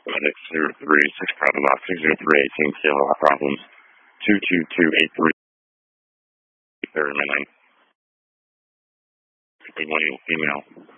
Medic 036 Bravo Box 60318, CLR problems 22283. Very midnight. Female.